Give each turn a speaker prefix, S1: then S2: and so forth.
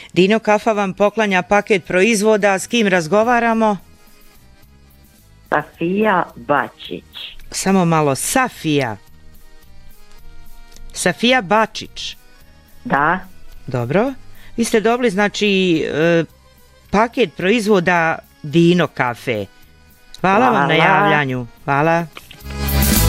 S1: Dino kafa vam poklanja paket proizvoda, s kim razgovaramo?
S2: Safija Bačić.
S1: Samo malo, Safija. Safija Bačić.
S2: Da.
S1: Dobro. Vi ste dobili, znači, paket proizvoda Dino kafe. Hvala vam na javljanju. Hvala.